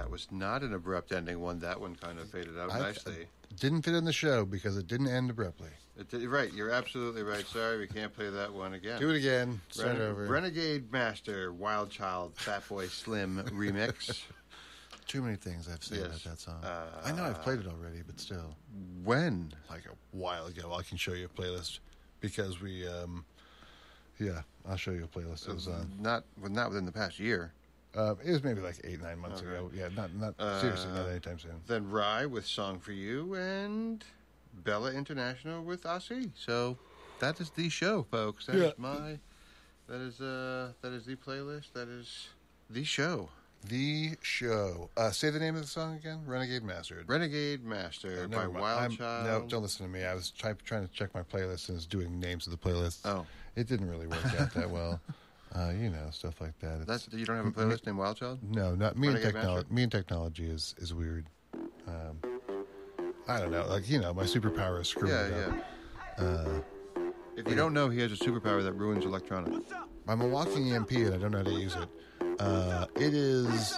That was not an abrupt ending one. That one kind of faded out nicely. Didn't fit in the show because it didn't end abruptly. Right, you're absolutely right. Sorry, we can't play that one again. Do it again. Start over. Renegade Master, Wild Child, Fatboy Slim remix. Too many things I've said about that song. I know I've played it already, but still. When? Like a while ago. I can show you a playlist because we, I'll show you a playlist. It was not within the past year. It was maybe like 8-9 months ago. Yeah, not seriously, not anytime soon. Then Rye with Song for You and Bella International with Aussie. So that is the show, folks. That is the playlist. That is the show. The show. Say the name of the song again. Renegade Master. Renegade Master by Wild Child. No, don't listen to me. I was trying to check my playlist and was doing names of the playlists. Oh. It didn't really work out that well. Stuff like that. You don't have a playlist named Wild Child? No, not me. Me and technology is weird. I don't know. My superpower is screwing it up. If you don't know, he has a superpower that ruins electronics. I'm a walking EMP and I don't know how to use it. It is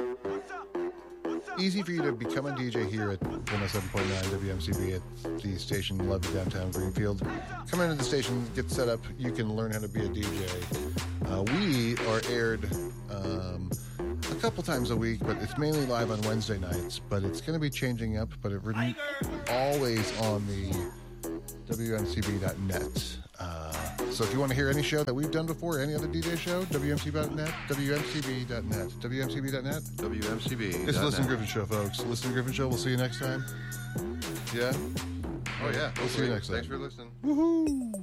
easy for you to become a DJ here at 107.9 WMCB at the station Love Downtown Greenfield. Come into the station, get set up. You can learn how to be a DJ. We are aired a couple times a week, but it's mainly live on Wednesday nights. But it's going to be changing up, but it's always on the WMCB.net. So if you want to hear any show that we've done before, any other DJ show, WMCB.net, WMCB.net, WMCB.net. WMCB. It's the Listen Griffin Show, folks. Listen Griffin Show. We'll see you next time. Yeah? Oh, yeah. We'll see you next time. Thanks for listening. Woohoo!